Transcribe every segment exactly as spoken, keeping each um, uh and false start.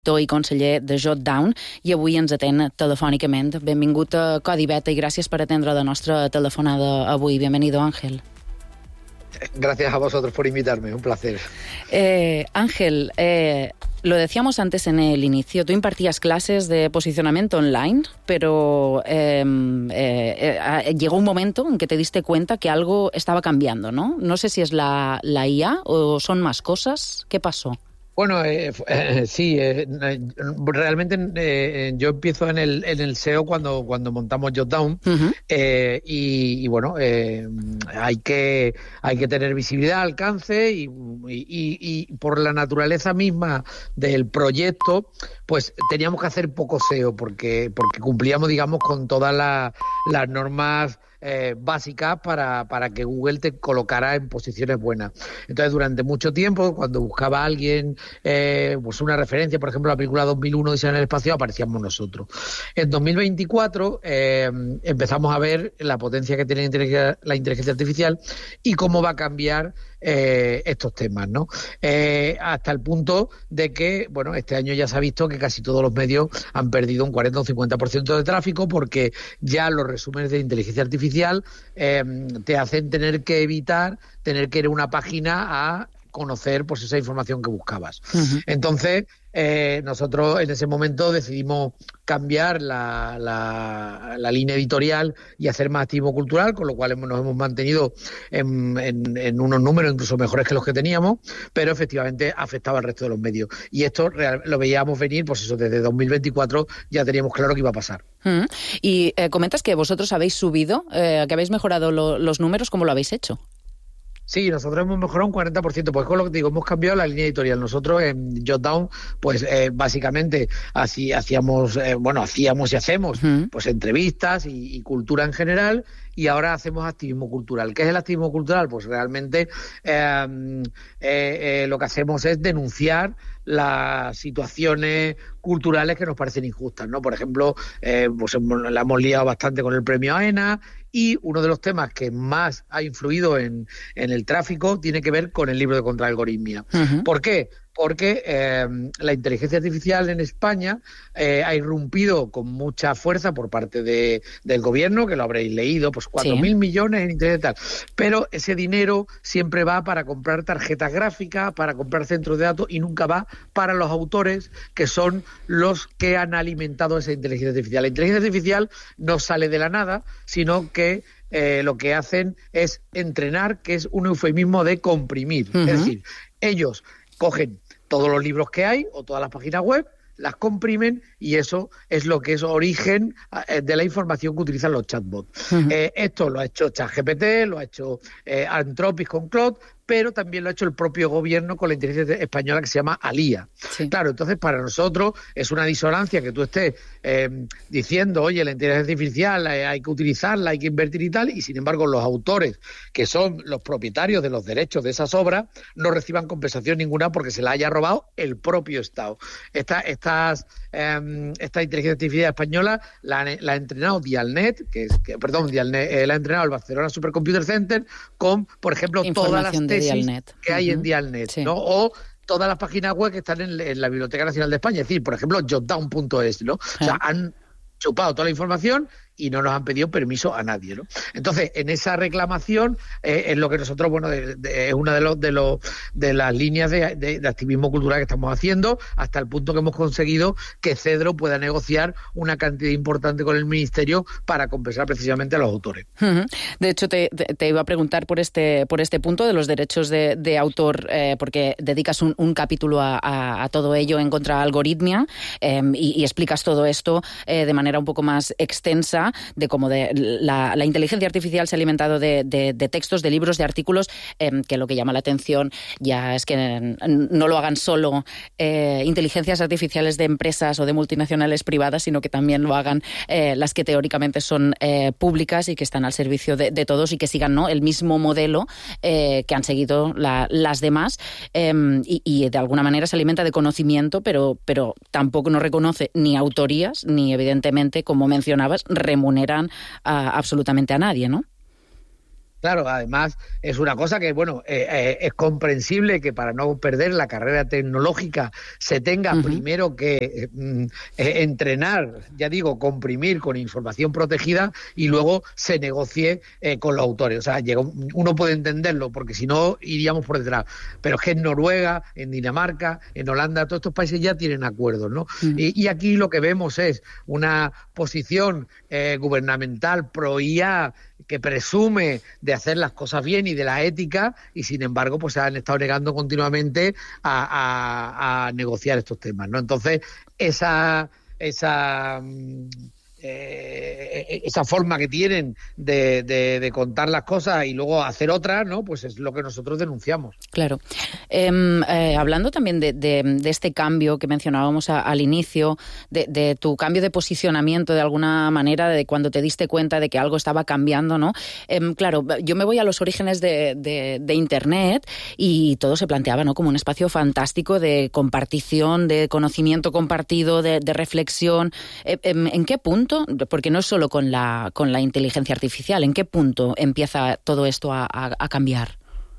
i conseller de Jotdown, i avui ens atén telefònicament. Benvingut a Codi Beta i gràcies per atendre la nostra telefonada avui. Bienvenido, Ángel. Gracias a vosotros por invitarme, un placer. Eh, Ángel, eh, lo decíamos antes en el inicio, tú impartías clases de posicionamiento online, pero eh, eh, eh, llegó un momento en que te diste cuenta que algo estaba cambiando, ¿no? No sé si es la, la I A o son más cosas. ¿Qué pasó? Bueno, eh, eh, sí, eh, realmente eh, yo empiezo en el, en el S E O cuando, cuando montamos Jotdown uh-huh. eh, y, y bueno, eh, hay que hay que tener visibilidad, alcance y, y, y por la naturaleza misma del proyecto, pues teníamos que hacer poco S E O porque, porque cumplíamos, digamos, con todas la, las normas Eh, básicas para, para que Google te colocara en posiciones buenas. Entonces, durante mucho tiempo, cuando buscaba a alguien eh, pues una referencia, por ejemplo, la película dos mil uno, Odisea en el espacio, aparecíamos nosotros. En dos mil veinticuatro eh, empezamos a ver la potencia que tiene la inteligencia, la inteligencia artificial y cómo va a cambiar eh, estos temas, ¿no? Eh, hasta el punto de que, bueno, este año ya se ha visto que casi todos los medios han perdido un cuarenta o un cincuenta por ciento de tráfico porque ya los resúmenes de inteligencia artificial Eh, te hacen tener que evitar tener que ir a una página a conocer pues esa información que buscabas. Uh-huh. Entonces, eh, nosotros en ese momento decidimos cambiar la, la, la línea editorial y hacer más activismo cultural, con lo cual hemos, nos hemos mantenido en, en, en unos números incluso mejores que los que teníamos, pero efectivamente afectaba al resto de los medios. Y esto real, lo veíamos venir, pues eso, desde dos mil veinticuatro ya teníamos claro que iba a pasar. Uh-huh. Y eh, comentas que vosotros habéis subido, eh, que habéis mejorado lo, los números. ¿Cómo lo habéis hecho? Sí, nosotros hemos mejorado un cuarenta por ciento, pues con lo que te digo, hemos cambiado la línea editorial. Nosotros en Jotdown, pues eh, básicamente así hacíamos, eh, bueno, hacíamos y hacemos uh-huh. pues entrevistas y, y cultura en general, y ahora hacemos activismo cultural. ¿Qué es el activismo cultural? Pues realmente eh, eh, eh, lo que hacemos es denunciar las situaciones culturales que nos parecen injustas, ¿no? Por ejemplo, eh, pues la hemos liado bastante con el premio AENA, y uno de los temas que más ha influido en, en el tráfico tiene que ver con el libro de contraalgoritmia. Uh-huh. ¿Por qué? Porque eh, la inteligencia artificial en España eh, ha irrumpido con mucha fuerza por parte de, del gobierno, que lo habréis leído, pues cuatro mil sí. millones en internet y tal. Pero ese dinero siempre va para comprar tarjetas gráficas, para comprar centros de datos, y nunca va para los autores, que son los que han alimentado esa inteligencia artificial. La inteligencia artificial no sale de la nada, sino que eh, lo que hacen es entrenar, que es un eufemismo de comprimir. Uh-huh. Es decir, ellos cogen todos los libros que hay o todas las páginas web, las comprimen, y eso es lo que es origen de la información que utilizan los chatbots. Uh-huh. Eh, esto lo ha hecho ChatGPT, lo ha hecho eh, Anthropic con Claude, pero también lo ha hecho el propio gobierno con la inteligencia española que se llama Alía. Sí. Claro, entonces para nosotros es una disonancia que tú estés eh, diciendo, oye, la inteligencia artificial eh, hay que utilizarla, hay que invertir y tal, y sin embargo los autores, que son los propietarios de los derechos de esas obras, no reciban compensación ninguna porque se la haya robado el propio Estado. Esta, estas, eh, esta inteligencia artificial española la, la ha entrenado Dialnet, que es, que, perdón, Dialnet, eh, la ha entrenado el Barcelona Supercomputer Center con, por ejemplo, todas las tesis Dialnet. que hay uh-huh. en Dialnet, sí. ¿no? O todas las páginas web que están en, en la Biblioteca Nacional de España, es decir, por ejemplo, jotdown punto es, ¿no? Uh-huh. O sea, han chupado toda la información y no nos han pedido permiso a nadie, ¿no? Entonces, en esa reclamación eh, es lo que nosotros, bueno, de, de, es una de los de los de las líneas de, de, de activismo cultural que estamos haciendo, hasta el punto que hemos conseguido que Cedro pueda negociar una cantidad importante con el Ministerio para compensar precisamente a los autores. Uh-huh. De hecho, te, te iba a preguntar por este por este punto de los derechos de, de autor, eh, porque dedicas un, un capítulo a, a, a todo ello en Contraalgoritmia, eh, y, y explicas todo esto eh, de manera un poco más extensa, de cómo de la, la inteligencia artificial se ha alimentado de, de, de textos, de libros, de artículos, eh, que lo que llama la atención ya es que no lo hagan solo eh, inteligencias artificiales de empresas o de multinacionales privadas, sino que también lo hagan eh, las que teóricamente son eh, públicas y que están al servicio de, de todos, y que sigan, ¿no?, el mismo modelo eh, que han seguido la, las demás, eh, y, y de alguna manera se alimenta de conocimiento, pero, pero tampoco no reconoce ni autorías, ni evidentemente, como mencionabas, remuneran a, absolutamente a nadie, ¿no? Claro, además es una cosa que, bueno, eh, eh, es comprensible que para no perder la carrera tecnológica se tenga uh-huh. primero que eh, eh, entrenar, ya digo, comprimir con información protegida y luego se negocie eh, con los autores. O sea, llega, uno puede entenderlo porque si no iríamos por detrás. Pero es que en Noruega, en Dinamarca, en Holanda, todos estos países ya tienen acuerdos, ¿no? Uh-huh. Y, y aquí lo que vemos es una posición eh, gubernamental pro I A que presume de hacer las cosas bien y de la ética, y sin embargo pues se han estado negando continuamente a, a, a negociar estos temas, ¿no? Entonces esa esa eh, esa forma que tienen de, de, de contar las cosas y luego hacer otras, ¿no? Pues es lo que nosotros denunciamos. Claro. Eh, eh, hablando también de, de, de este cambio que mencionábamos a, al inicio, de, de tu cambio de posicionamiento de alguna manera, de cuando te diste cuenta de que algo estaba cambiando, ¿no? Eh, claro, yo me voy a los orígenes de, de, de Internet y todo se planteaba, ¿no?, como un espacio fantástico de compartición, de conocimiento compartido, de, de reflexión. Eh, ¿en, ¿En qué punto? Porque no es solo con la, con la inteligencia artificial. ¿En qué punto empieza todo esto a, a, a cambiar?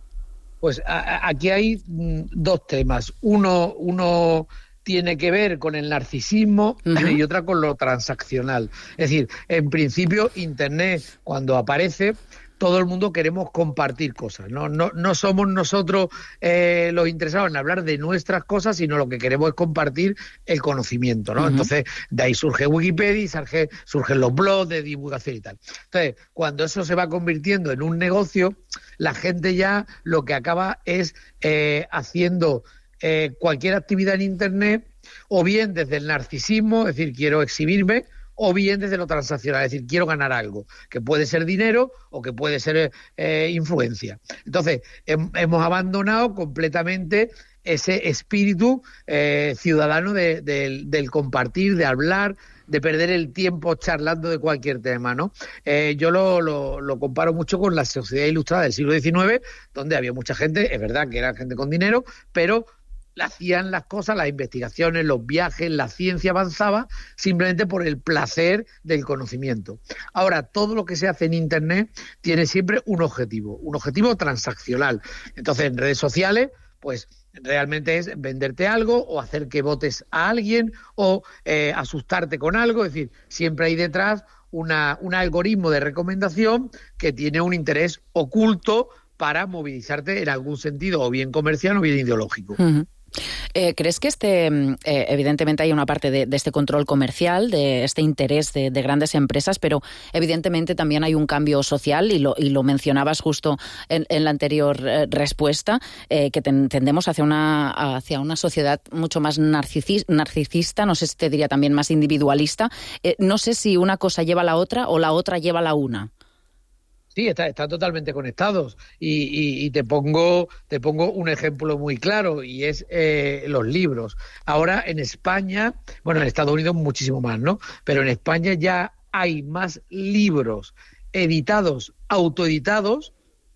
Pues a, aquí hay dos temas. Uno, uno tiene que ver con el narcisismo uh-huh. y otra con lo transaccional. Es decir, en principio, Internet, cuando aparece, todo el mundo queremos compartir cosas, no no no somos nosotros eh, los interesados en hablar de nuestras cosas, sino lo que queremos es compartir el conocimiento, ¿no? Uh-huh. Entonces, de ahí surge Wikipedia y surge, surgen los blogs de divulgación y tal. Entonces, cuando eso se va convirtiendo en un negocio, la gente ya lo que acaba es eh, haciendo eh, cualquier actividad en Internet, o bien desde el narcisismo, es decir, quiero exhibirme, o bien desde lo transaccional, es decir, quiero ganar algo, que puede ser dinero o que puede ser eh, influencia. Entonces, he, hemos abandonado completamente ese espíritu eh, ciudadano de, de, del compartir, de hablar, de perder el tiempo charlando de cualquier tema, ¿no? Eh, yo lo, lo, lo comparo mucho con la sociedad ilustrada del siglo diecinueve, donde había mucha gente, es verdad que era gente con dinero, pero hacían las cosas, las investigaciones, los viajes, la ciencia avanzaba simplemente por el placer del conocimiento. Ahora, todo lo que se hace en Internet tiene siempre un objetivo, un objetivo transaccional. Entonces, en redes sociales, pues realmente es venderte algo o hacer que votes a alguien o eh, asustarte con algo. Es decir, siempre hay detrás una, un algoritmo de recomendación que tiene un interés oculto para movilizarte en algún sentido, o bien comercial o bien ideológico. Uh-huh. Eh, ¿Crees que este, eh, evidentemente hay una parte de, de este control comercial, de este interés de, de grandes empresas, pero evidentemente también hay un cambio social y lo, y lo mencionabas justo en, en la anterior eh, respuesta, eh, que ten, tendemos hacia una, hacia una sociedad mucho más narcisis, narcisista, no sé si te diría también más individualista. Eh, no sé si una cosa lleva a la otra o la otra lleva a la una. Sí, están está totalmente conectados y, y, y te pongo te pongo un ejemplo muy claro y es eh, los libros. Ahora en España, bueno, en Estados Unidos muchísimo más, ¿no? Pero en España ya hay más libros editados, autoeditados,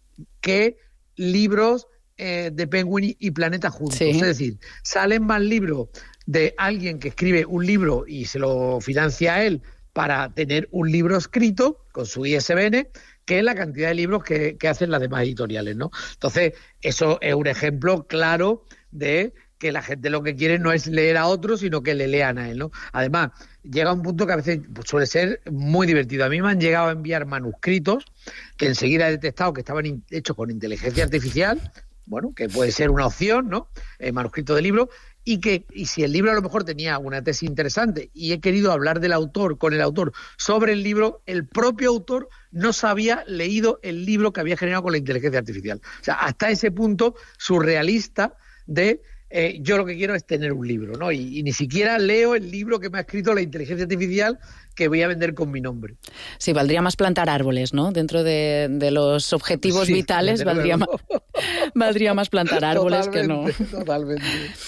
que libros eh, de Penguin y Planeta juntos. Sí. Es decir, salen más libros de alguien que escribe un libro y se lo financia a él para tener un libro escrito con su I S B N, que es la cantidad de libros que, que hacen las demás editoriales, ¿no? Entonces, eso es un ejemplo claro de que la gente lo que quiere no es leer a otros, sino que le lean a él, ¿no? Además, llega un punto que a veces suele ser muy divertido. A mí me han llegado a enviar manuscritos que enseguida he detectado que estaban in- hechos con inteligencia artificial, bueno, que puede ser una opción, ¿no? Eh, manuscrito de libro, y que y si el libro a lo mejor tenía una tesis interesante y he querido hablar del autor, con el autor, sobre el libro, el propio autor no se había leído el libro que había generado con la inteligencia artificial. O sea, hasta ese punto surrealista de eh, yo lo que quiero es tener un libro, ¿no? Y, y ni siquiera leo el libro que me ha escrito la inteligencia artificial que voy a vender con mi nombre. Sí, valdría más plantar árboles, ¿no? Dentro de, de los objetivos sí, vitales valdría más, valdría más plantar árboles totalmente, que no. Totalmente.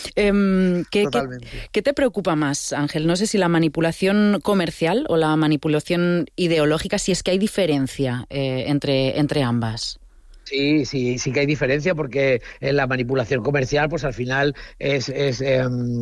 Eh, ¿qué, totalmente. ¿qué, ¿Qué te preocupa más, Ángel? No sé si la manipulación comercial o la manipulación ideológica, si es que hay diferencia eh, entre, entre ambas. Sí, sí, sí que hay diferencia porque en la manipulación comercial, pues al final es, es, eh,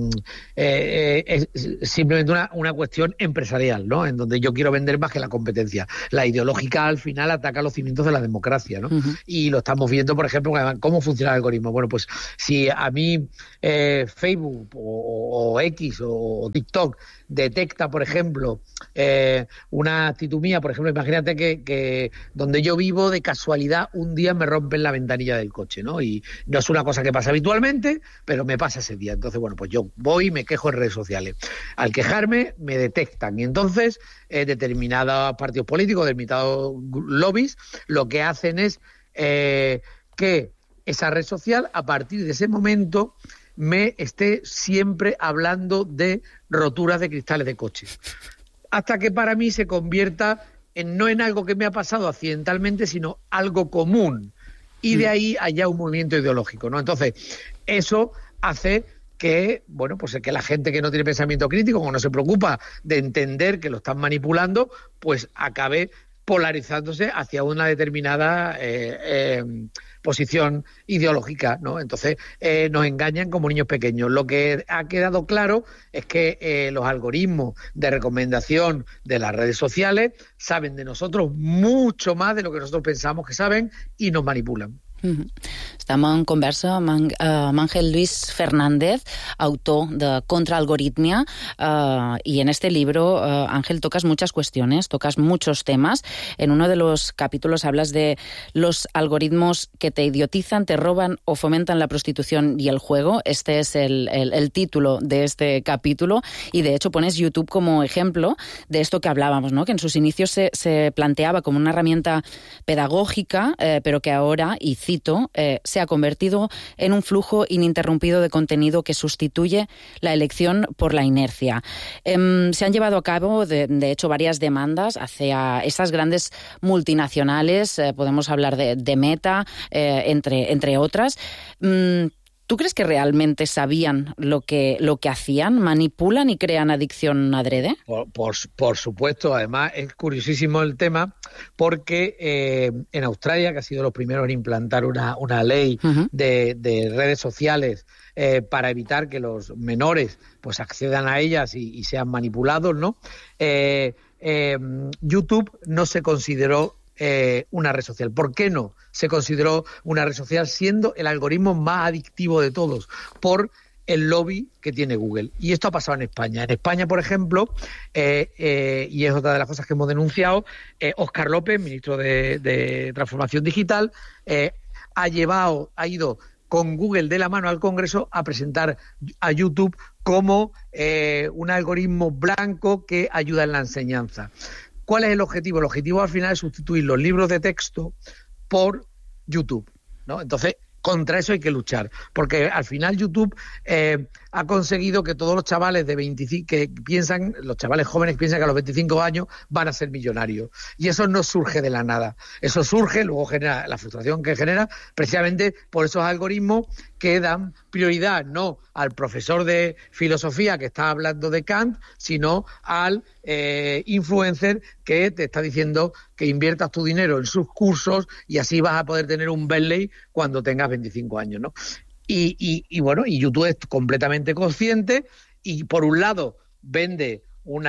eh, es simplemente una, una cuestión empresarial, ¿no? En donde yo quiero vender más que la competencia. La ideológica al final ataca los cimientos de la democracia, ¿no? Uh-huh. Y lo estamos viendo, por ejemplo, cómo funciona el algoritmo. Bueno, pues si a mí eh, Facebook o, o X o, o TikTok detecta, por ejemplo, eh, una actitud mía, por ejemplo, imagínate que, que donde yo vivo, de casualidad, un día me rompen la ventanilla del coche, ¿no? Y no es una cosa que pasa habitualmente, pero me pasa ese día. Entonces, bueno, pues yo voy y me quejo en redes sociales. Al quejarme, me detectan. Y entonces, eh, determinados partidos políticos, determinados lobbies, lo que hacen es eh, que esa red social, a partir de ese momento, me esté siempre hablando de roturas de cristales de coches. Hasta que para mí se convierta en, no en algo que me ha pasado accidentalmente, sino algo común. Y de ahí haya un movimiento ideológico, ¿no? Entonces, eso hace que, bueno, pues que la gente que no tiene pensamiento crítico, o no se preocupa de entender que lo están manipulando, pues acabe polarizándose hacia una determinada eh, eh, posición ideológica, ¿no? Entonces eh, nos engañan como niños pequeños. Lo que ha quedado claro es que eh, los algoritmos de recomendación de las redes sociales saben de nosotros mucho más de lo que nosotros pensamos que saben y nos manipulan. Estamos en conversa amb Ángel Luis Fernández, autor de Contraalgoritmia, uh, y en este libro, uh, Ángel, tocas muchas cuestiones, tocas muchos temas. En uno de los capítulos hablas de los algoritmos que te idiotizan, te roban o fomentan la prostitución y el juego. Este es el, el, el título de este capítulo, y de hecho pones YouTube como ejemplo de esto que hablábamos, ¿no? Que en sus inicios se, se planteaba como una herramienta pedagógica, eh, pero que ahora, y cito, Eh, se ha convertido en un flujo ininterrumpido de contenido que sustituye la elección por la inercia. Eh, se han llevado a cabo, de, de hecho, varias demandas hacia estas grandes multinacionales, eh, podemos hablar de, de Meta, eh, entre, entre otras. Mm, ¿Tú crees que realmente sabían lo que, lo que hacían? ¿Manipulan y crean adicción adrede? Por, por, por supuesto, además es curiosísimo el tema porque eh, en Australia, que ha sido los primeros en implantar una, una ley uh-huh. de, de redes sociales eh, para evitar que los menores pues accedan a ellas y, y sean manipulados, ¿no? Eh, eh, YouTube no se consideró Eh, una red social. ¿Por qué no se consideró una red social siendo el algoritmo más adictivo de todos? Por el lobby que tiene Google. Y esto ha pasado en España. En España, por ejemplo, eh, eh, y es otra de las cosas que hemos denunciado, eh, Óscar López, ministro de, de Transformación Digital, eh, ha llevado, ha ido con Google de la mano al Congreso a presentar a YouTube como eh, un algoritmo blanco que ayuda en la enseñanza. ¿Cuál es el objetivo? El objetivo al final es sustituir los libros de texto por YouTube, ¿no? Entonces, contra eso hay que luchar, porque al final YouTube eh, ha conseguido que todos los chavales de veinticinco, que piensan, los chavales jóvenes piensan que a los veinticinco años van a ser millonarios. Y eso no surge de la nada. Eso surge, luego genera la frustración que genera, precisamente por esos algoritmos que dan prioridad no al profesor de filosofía que está hablando de Kant, sino al eh, influencer que te está diciendo que inviertas tu dinero en sus cursos y así vas a poder tener un Bentley cuando tengas veinticinco años, ¿no? Y, y, y bueno, y YouTube es completamente consciente y por un lado vende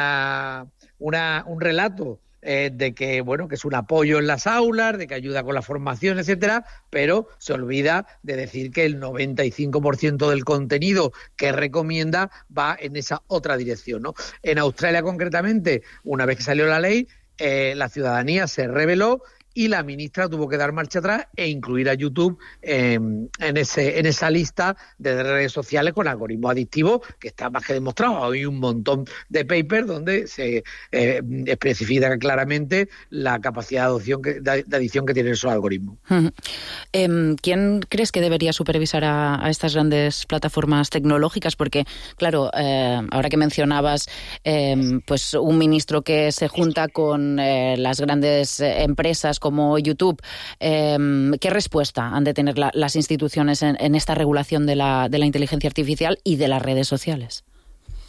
una, una un relato eh, de que bueno que es un apoyo en las aulas, de que ayuda con la formación, etcétera, pero se olvida de decir que el noventa y cinco por ciento del contenido que recomienda va en esa otra dirección, ¿no? En Australia concretamente, una vez que salió la ley, eh, la ciudadanía se rebeló y la ministra tuvo que dar marcha atrás e incluir a YouTube eh, en ese en esa lista de redes sociales con algoritmos adictivos, que está más que demostrado. Hay un montón de papers donde se eh, especifica claramente la capacidad de adopción que, de, de adicción que tienen esos algoritmos. Uh-huh. Eh, ¿Quién crees que debería supervisar a, a estas grandes plataformas tecnológicas? Porque, claro, eh, ahora que mencionabas eh, pues un ministro que se junta con eh, las grandes empresas como YouTube, eh, ¿qué respuesta han de tener la, las instituciones en, en esta regulación de la, de la inteligencia artificial y de las redes sociales?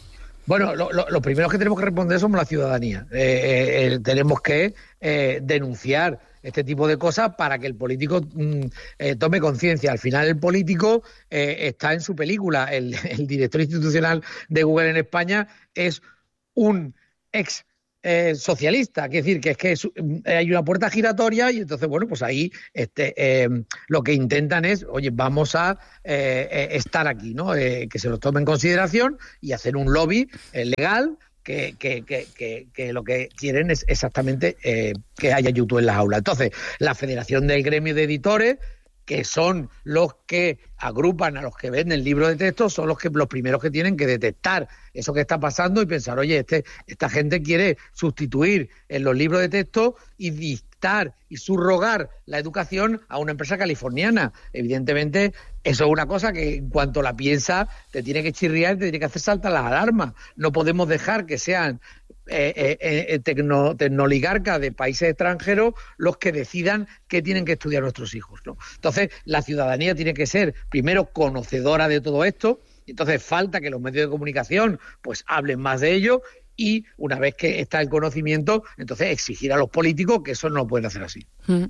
Bueno, lo, lo, lo primero que tenemos que responder somos la ciudadanía. Eh, eh, tenemos que eh, denunciar este tipo de cosas para que el político mm, eh, tome conciencia. Al final el político eh, está en su película. El, el director institucional de Google en España es un ex eh, socialista, es decir, que es que es, eh, hay una puerta giratoria y entonces, bueno, pues ahí este, eh, lo que intentan es, oye, vamos a eh, eh, estar aquí, ¿no? Eh, que se los tome en consideración y hacer un lobby eh, legal. Que, que, que, que, que lo que quieren es exactamente eh, que haya YouTube en las aulas. Entonces, la Federación del Gremio de Editores, que son los que agrupan a los que venden libros de texto, son los que los primeros que tienen que detectar eso que está pasando y pensar, oye, este, esta gente quiere sustituir en los libros de texto y dictar y subrogar la educación a una empresa californiana. Evidentemente, eso es una cosa que en cuanto la piensas te tiene que chirriar, te tiene que hacer saltar las alarmas. No podemos dejar que sean eh, eh, eh, tecno, tecnoligarcas de países extranjeros los que decidan qué tienen que estudiar nuestros hijos, ¿no? Entonces, la ciudadanía tiene que ser, primero, conocedora de todo esto. Entonces, falta que los medios de comunicación pues hablen más de ello. Y una vez que está el conocimiento, entonces exigir a los políticos que eso no lo pueden hacer así. Mm.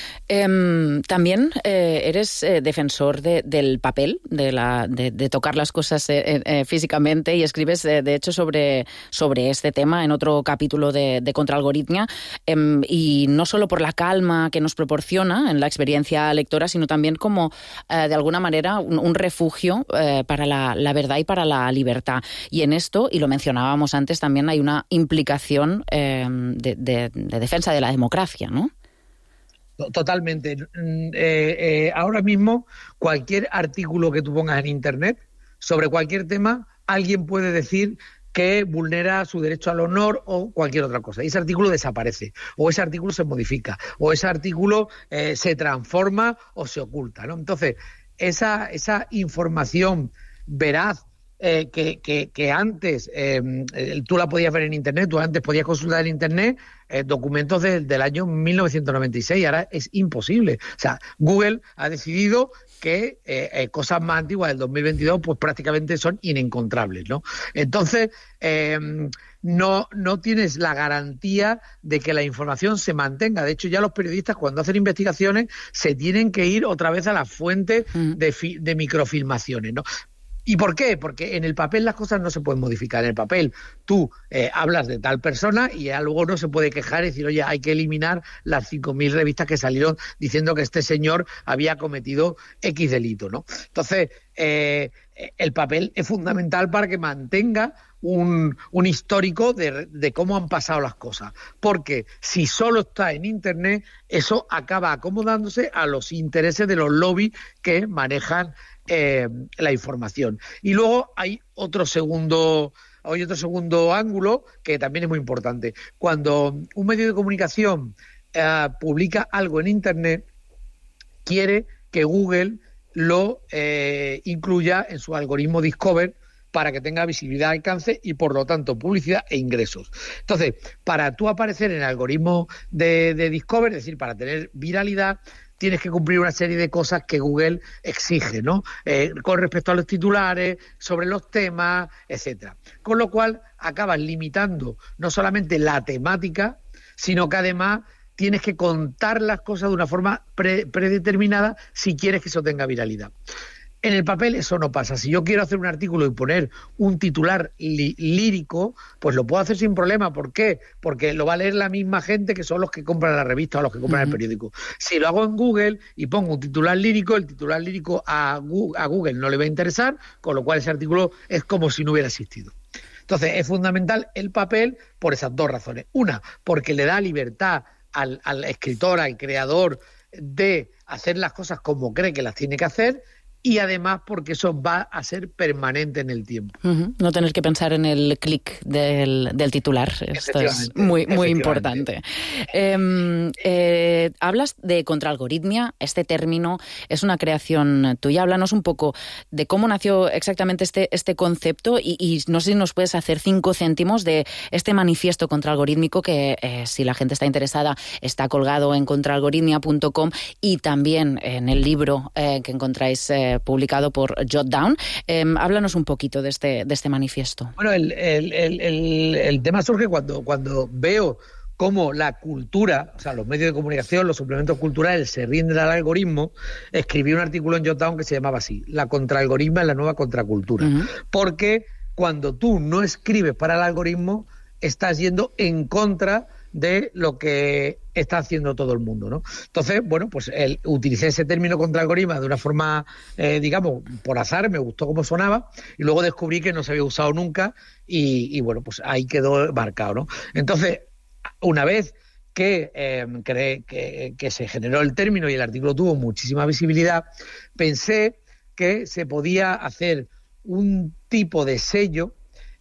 Eh, también eh, eres eh, defensor de, del papel, de, la, de, de tocar las cosas eh, eh, físicamente, y escribes, eh, de hecho, sobre, sobre este tema en otro capítulo de, de Contralgoritmia, eh, y no solo por la calma que nos proporciona en la experiencia lectora, sino también como, eh, de alguna manera, un, un refugio eh, para la, la verdad y para la libertad. Y en esto, y lo mencionábamos antes, también hay una implicación eh, de, de, de defensa de la democracia, ¿no? Totalmente. Eh, eh, ahora mismo, cualquier artículo que tú pongas en Internet sobre cualquier tema, alguien puede decir que vulnera su derecho al honor o cualquier otra cosa. Y ese artículo desaparece, o ese artículo se modifica, o ese artículo eh, se transforma o se oculta, ¿no? Entonces, esa, esa información veraz, Eh, que, que, que antes eh, tú la podías ver en Internet, tú antes podías consultar en Internet eh, documentos de, del año mil novecientos noventa y seis, ahora es imposible. O sea, Google ha decidido que eh, eh, cosas más antiguas del dos mil veintidós pues prácticamente son inencontrables, ¿no? Entonces, eh, no, no tienes la garantía de que la información se mantenga. De hecho, ya los periodistas, cuando hacen investigaciones, se tienen que ir otra vez a las fuentes mm. de, fi, de microfilmaciones, ¿no? ¿Y por qué? Porque en el papel las cosas no se pueden modificar. En el papel tú eh, hablas de tal persona y ya luego no se puede quejar y decir, oye, hay que eliminar las cinco mil revistas que salieron diciendo que este señor había cometido X delito, ¿no? Entonces, eh, el papel es fundamental para que mantenga un, un histórico de, de cómo han pasado las cosas. Porque si solo está en Internet, eso acaba acomodándose a los intereses de los lobbies que manejan Eh, la información. Y luego hay otro segundo hay otro segundo ángulo que también es muy importante. Cuando un medio de comunicación eh, publica algo en Internet, quiere que Google lo eh, incluya en su algoritmo Discover para que tenga visibilidad, alcance y, por lo tanto, publicidad e ingresos. Entonces, para tú aparecer en el algoritmo de, de Discover, es decir, para tener viralidad, tienes que cumplir una serie de cosas que Google exige, ¿no? Eh, con respecto a los titulares, sobre los temas, etcétera. Con lo cual, acabas limitando no solamente la temática, sino que además tienes que contar las cosas de una forma pre- predeterminada si quieres que eso tenga viralidad. En el papel eso no pasa. Si yo quiero hacer un artículo y poner un titular li- lírico, pues lo puedo hacer sin problema. ¿Por qué? Porque lo va a leer la misma gente que son los que compran la revista o los que compran uh-huh. el periódico. Si lo hago en Google y pongo un titular lírico, el titular lírico a Google, a Google no le va a interesar, con lo cual ese artículo es como si no hubiera existido. Entonces, es fundamental el papel por esas dos razones. Una, porque le da libertad al, al escritor, al creador, de hacer las cosas como cree que las tiene que hacer, y además porque eso va a ser permanente en el tiempo. Uh-huh. No tener que pensar en el clic del, del titular. Esto es muy, muy importante. Eh, eh, hablas de contralgoritmia. Este término es una creación tuya. Háblanos un poco de cómo nació exactamente este, este concepto y, y no sé si nos puedes hacer cinco céntimos de este manifiesto contralgorítmico que, eh, si la gente está interesada, está colgado en contralgoritmia punto com y también en el libro eh, que encontráis eh, eh, publicado por Jotdown. Eh, háblanos un poquito de este, de este manifiesto. Bueno, el, el, el, el, el tema surge cuando, cuando veo cómo la cultura, o sea, los medios de comunicación, los suplementos culturales se rinden al algoritmo. Escribí un artículo en Jotdown que se llamaba así: la contraalgoritma es la nueva contracultura. Uh-huh. Porque cuando tú no escribes para el algoritmo, estás yendo en contra de lo que está haciendo todo el mundo, ¿no? Entonces, bueno, pues el, utilicé ese término contraalgoritmo de una forma, eh, digamos, por azar, me gustó cómo sonaba, y luego descubrí que no se había usado nunca, y, y bueno, pues ahí quedó marcado, ¿no? Entonces, una vez que, eh, que, que, que se generó el término y el artículo tuvo muchísima visibilidad, pensé que se podía hacer un tipo de sello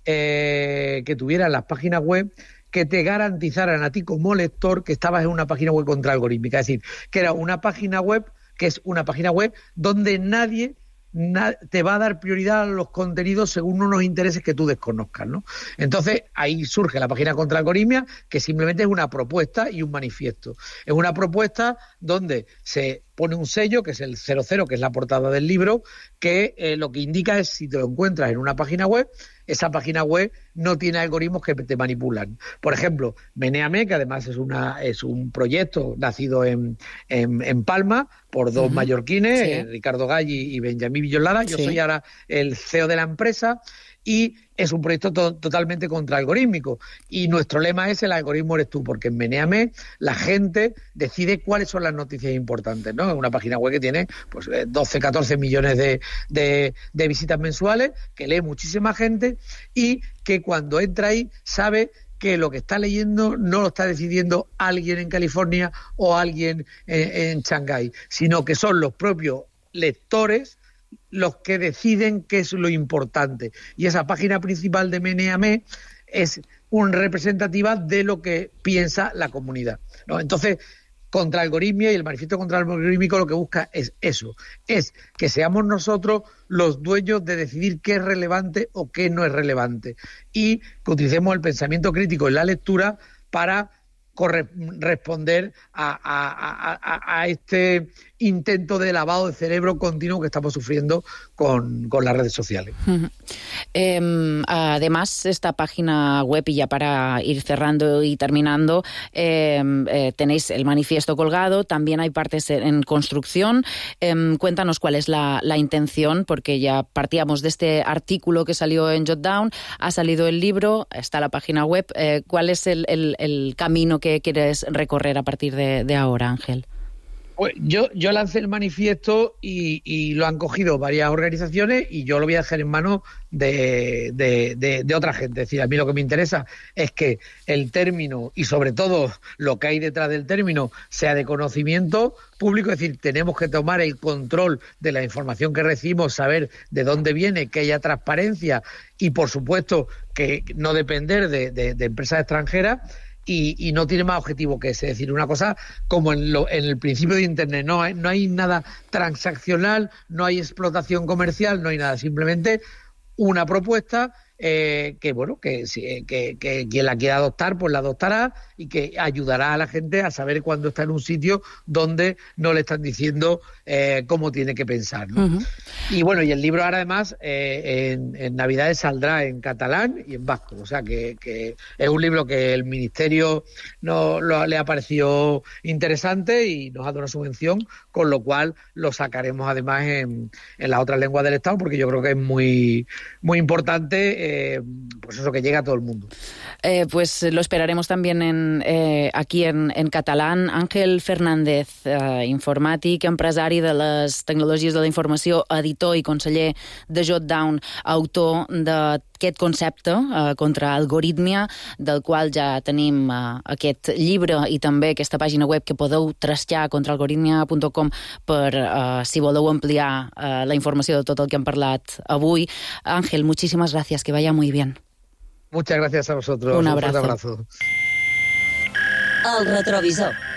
eh, que tuviera en las páginas web que te garantizaran a ti como lector que estabas en una página web contraalgorítmica. Es decir, que era una página web que es una página web donde nadie na- te va a dar prioridad a los contenidos según unos intereses que tú desconozcas, ¿no? Entonces, ahí surge la página contraalgoritmia, que simplemente es una propuesta y un manifiesto. Es una propuesta donde se pone un sello, que es el cero cero, que es la portada del libro, que eh, lo que indica es si te lo encuentras en una página web, esa página web no tiene algoritmos que te manipulan. Por ejemplo, Menéame, que además es una es un proyecto nacido en, en, en Palma por dos uh-huh. mallorquines, sí. eh, Ricardo Galli y Benjamín Villolada. Yo sí. soy ahora el C E O de la empresa y es un proyecto to- totalmente contraalgorítmico. Y nuestro lema es: el algoritmo eres tú, porque en Menéame la gente decide cuáles son las noticias importantes, ¿no? Es una página web que tiene pues doce, catorce millones de, de, de visitas mensuales, que lee muchísima gente y que cuando entra ahí sabe que lo que está leyendo no lo está decidiendo alguien en California o alguien en, en Shanghái, sino que son los propios lectores los que deciden qué es lo importante. Y esa página principal de Menéame es una representativa de lo que piensa la comunidad, ¿no? Entonces, contraalgoritmia y el manifiesto contraalgorítmico lo que busca es eso, es que seamos nosotros los dueños de decidir qué es relevante o qué no es relevante, y que utilicemos el pensamiento crítico en la lectura para corre- responder a, a, a, a este intento de lavado de cerebro continuo que estamos sufriendo con, con las redes sociales. Uh-huh. Eh, además, esta página web, y ya para ir cerrando y terminando, eh, eh, tenéis el manifiesto colgado, también hay partes en construcción. Eh, cuéntanos cuál es la, la intención, porque ya partíamos de este artículo que salió en Jotdown, ha salido el libro, está la página web. Eh, ¿Cuál es el, el, el camino que quieres recorrer a partir de, de ahora, Ángel? Pues yo, yo lancé el manifiesto y, y lo han cogido varias organizaciones y yo lo voy a dejar en manos de, de, de, de otra gente. Es decir, a mí lo que me interesa es que el término y sobre todo lo que hay detrás del término sea de conocimiento público. Es decir, tenemos que tomar el control de la información que recibimos, saber de dónde viene, que haya transparencia y, por supuesto, que no depender de, de, de empresas extranjeras. Y, y no tiene más objetivo que ese. Es decir, una cosa como en, lo, en el principio de Internet, no hay, no hay nada transaccional, no hay explotación comercial, no hay nada, simplemente una propuesta eh, que, bueno, que, que, que quien la quiera adoptar, pues la adoptará y que ayudará a la gente a saber cuándo está en un sitio donde no le están diciendo eh, cómo tiene que pensar, ¿no? Uh-huh. Y bueno, y el libro ahora además eh, en, en Navidades saldrá en catalán y en vasco, o sea que, que es un libro que el Ministerio no, lo, le ha parecido interesante y nos ha dado una subvención, con lo cual lo sacaremos además en, en las otras lenguas del Estado, porque yo creo que es muy, muy importante eh, pues eso, que llegue a todo el mundo. Eh, pues lo esperaremos también en, eh, aquí en, en catalán. Àngel Fernández, eh, informàtic, empresari de les tecnologies de la informació, editor i conseller de Jotdown, autor d'aquest concepte eh, contra algoritmia, del qual ja tenim eh, aquest llibre i també aquesta pàgina web que podeu trastar, contraalgoritmia punt com, per eh, si voleu ampliar eh, la informació de tot el que hem parlat avui. Ángel, muchísimas gracias, que vaya muy bien. Muchas gracias a vosotros. Un abrazo. Un fuerte abrazo. El retrovisor.